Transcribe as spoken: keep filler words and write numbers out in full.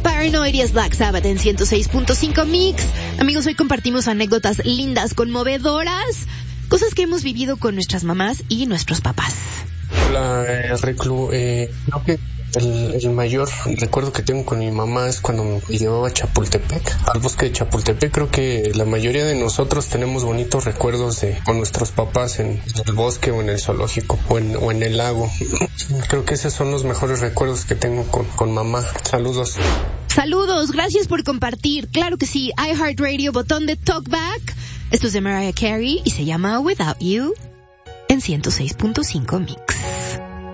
Paranoid es Black Sabbath en ciento seis punto cinco Mix. Amigos, hoy compartimos anécdotas lindas, conmovedoras, cosas que hemos vivido con nuestras mamás y nuestros papás. Hola, eh, Reclu, eh, creo que el, el mayor recuerdo que tengo con mi mamá es cuando me llevaba a Chapultepec, al bosque de Chapultepec. Creo que la mayoría de nosotros tenemos bonitos recuerdos de con nuestros papás en el bosque o en el zoológico o en, o en el lago. Creo que esos son los mejores recuerdos que tengo con, con mamá. Saludos. Saludos, gracias por compartir. Claro que sí, iHeartRadio, botón de Talkback. Esto es de Mariah Carey y se llama Without You en ciento seis punto cinco Mix.